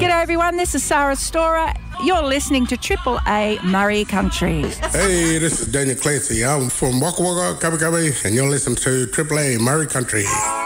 G'day everyone, this is Sarah Storer. You're listening to Triple A Murray Country. Hey, this is Daniel Clancy. I'm from Waka Waka, Kabi Kabi, and you're listening to Triple A Murray Country.